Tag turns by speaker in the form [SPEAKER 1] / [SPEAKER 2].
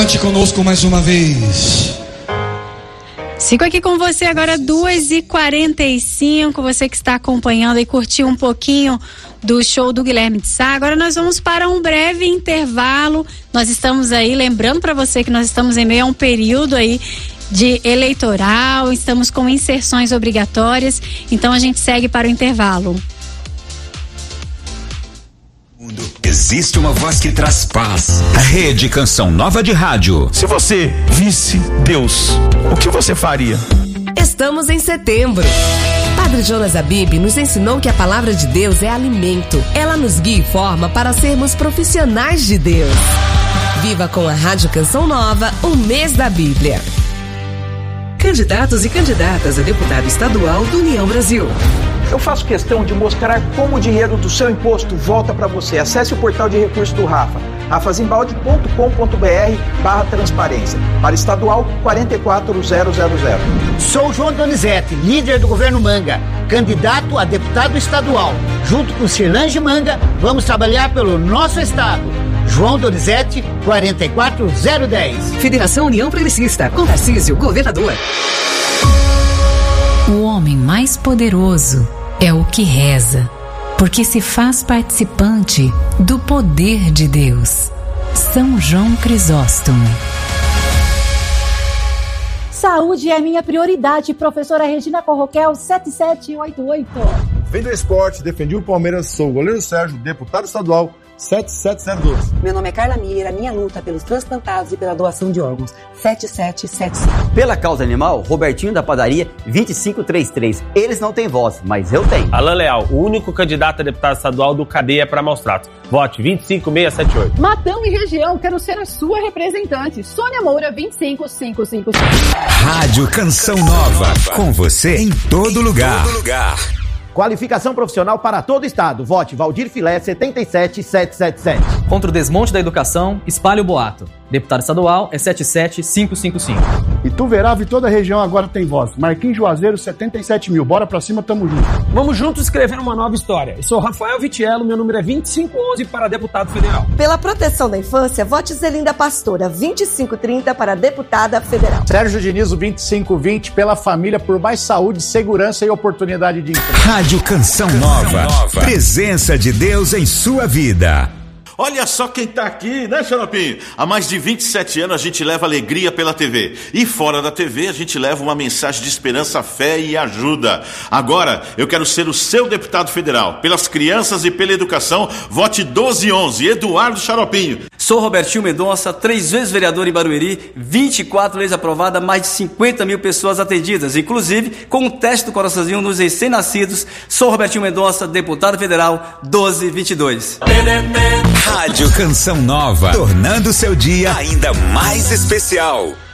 [SPEAKER 1] Cante conosco mais uma vez.
[SPEAKER 2] Sigo aqui com você agora 2h45, você que está acompanhando e curtiu um pouquinho do show do Guilherme de Sá. Agora nós vamos para um breve intervalo. Nós estamos aí, lembrando para você que nós estamos em meio a um período aí de eleitoral, estamos com inserções obrigatórias, então a gente segue para o intervalo.
[SPEAKER 3] Existe uma voz que traz paz. A Rede Canção Nova de Rádio.
[SPEAKER 4] Se você visse Deus, o que você faria?
[SPEAKER 5] Estamos em setembro. Padre Jonas Abib nos ensinou que a palavra de Deus é alimento. Ela nos guia e forma para sermos profissionais de Deus. Viva com a Rádio Canção Nova o mês da Bíblia.
[SPEAKER 6] Candidatos e candidatas a deputado estadual do União Brasil.
[SPEAKER 7] Eu faço questão de mostrar como o dinheiro do seu imposto volta para você. Acesse o portal de recursos do Rafa, rafazimbalde.com.br/transparência. Para estadual 44000.
[SPEAKER 8] Sou João Donizete, líder do governo Manga, candidato a deputado estadual. Junto com Cirlange Manga, vamos trabalhar pelo nosso estado. João Donizete, 44010.
[SPEAKER 6] Federação União Progressista, com Tarcísio, governador.
[SPEAKER 9] O homem mais poderoso é o que reza, porque se faz participante do poder de Deus. São João Crisóstomo.
[SPEAKER 10] Saúde é minha prioridade, professora Regina Corroquel, 7788.
[SPEAKER 11] Vem do esporte, defendi o Palmeiras, sou o goleiro Sérgio, deputado estadual, 77012.
[SPEAKER 12] Meu nome é Carla Miller, a minha luta pelos transplantados e pela doação de órgãos, 7775.
[SPEAKER 13] Pela causa animal, Robertinho da padaria, 2533. Eles não têm voz, mas eu tenho.
[SPEAKER 14] Alain Leal, o único candidato a deputado estadual do Cadeia para Maus Tratos. Vote 25678.
[SPEAKER 15] Matão e região, quero ser a sua representante. Sônia Moura, 25555.
[SPEAKER 3] Rádio Canção Nova, com você em todo lugar.
[SPEAKER 16] Qualificação profissional para todo o estado. Vote Valdir Filé, 77777.
[SPEAKER 17] Contra o desmonte da educação, espalhe o boato. Deputado estadual é 77555.
[SPEAKER 11] Ituverava e toda a região agora tem voz. Marquinhos Juazeiro, 77.000. Bora pra cima, tamo junto.
[SPEAKER 18] Vamos juntos escrever uma nova história. Eu sou Rafael Vitiello, meu número é 2511 para deputado federal.
[SPEAKER 19] Pela proteção da infância, vote Zelinda Pastora, 2530 para deputada federal.
[SPEAKER 20] Sérgio Dinizo, 2520, pela família, por mais saúde, segurança e oportunidade de emprego.
[SPEAKER 3] Rádio Canção Nova. Presença de Deus em sua vida.
[SPEAKER 21] Olha só quem tá aqui, né, Xaropinho? Há mais de 27 anos a gente leva alegria pela TV. E fora da TV a gente leva uma mensagem de esperança, fé e ajuda. Agora eu quero ser o seu deputado federal. Pelas crianças e pela educação, vote 1211, Eduardo Xaropinho.
[SPEAKER 17] Sou Robertinho Mendonça, 3 vezes vereador em Barueri, 24 leis aprovadas, mais de 50 mil pessoas atendidas, inclusive com o teste do coraçãozinho nos recém-nascidos. Sou Robertinho Mendonça, deputado federal, 1222.
[SPEAKER 3] Rádio Canção Nova, tornando seu dia ainda mais especial.